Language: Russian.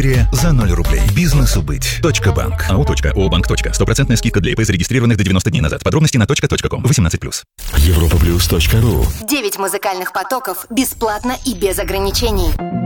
За 0 рублей. Бизнесу быть. .банк. АО.ООбанк. 100% скидка для ИП, зарегистрированных до 90 дней назад. Подробности на .ком. 18+. Европаплюс.ру. 9 музыкальных потоков бесплатно и без ограничений.